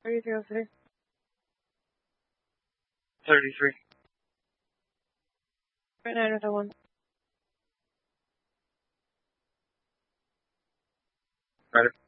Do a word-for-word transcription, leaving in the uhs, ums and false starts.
thirty-three oh three. thirty-three. Right nine with a one. Ready.